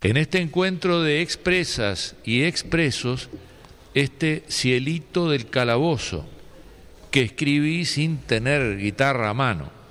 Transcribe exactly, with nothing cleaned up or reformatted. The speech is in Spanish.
En este encuentro de expresas y expresos, este cielito del calabozo, que escribí sin tener guitarra a mano.